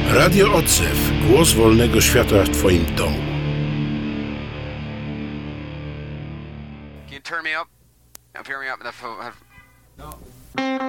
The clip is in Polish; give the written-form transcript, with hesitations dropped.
Radio Odzew. Głos wolnego świata w Twoim domu. Can you turn me up? Hear me up. No.